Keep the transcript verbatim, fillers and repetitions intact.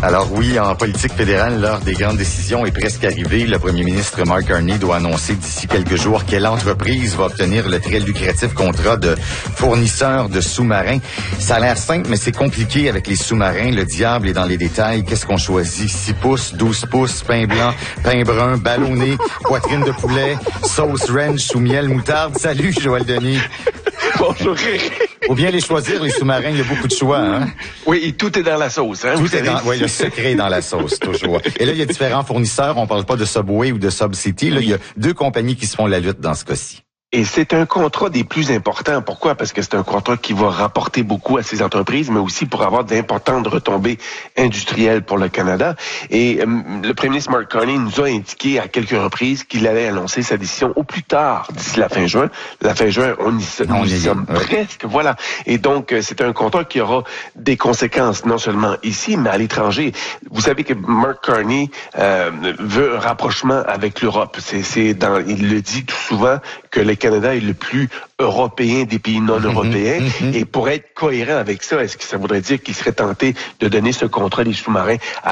Alors oui, en politique fédérale, l'heure des grandes décisions est presque arrivée. Le premier ministre Mark Carney doit annoncer d'ici quelques jours quelle entreprise va obtenir le très lucratif contrat de fournisseur de sous-marins. Ça a l'air simple, mais c'est compliqué avec les sous-marins. Le diable est dans les détails. Qu'est-ce qu'on choisit? six pouces, douze pouces, pain blanc, pain brun, ballonné, poitrine de poulet, sauce ranch sous miel, moutarde. Salut, Joël Denis. Bonjour. Faut bien les choisir, les sous-marins. Il y a beaucoup de choix, hein? Oui, et tout est dans la sauce, hein? Tout est dans, oui, le secret est dans la sauce, toujours. Et là, il y a différents fournisseurs. On parle pas de Subway ou de SubCity. Là, il y a deux compagnies qui se font la lutte dans ce cas-ci. Et c'est un contrat des plus importants. Pourquoi? Parce que c'est un contrat qui va rapporter beaucoup à ces entreprises, mais aussi pour avoir d'importantes retombées industrielles pour le Canada. Et euh, le premier ministre Mark Carney nous a indiqué à quelques reprises qu'il allait annoncer sa décision au plus tard d'ici la fin juin. La fin juin, on y, on y sommes ouais. presque, voilà. Et donc, c'est un contrat qui aura des conséquences non seulement ici, mais à l'étranger. Vous savez que Mark Carney euh, veut un rapprochement avec l'Europe. C'est, c'est dans, il le dit tout souvent que le Canada est le plus européen des pays non européens. Mm-hmm, mm-hmm. Et pour être cohérent avec ça, est-ce que ça voudrait dire qu'il serait tenté de donner ce contrat des sous-marins à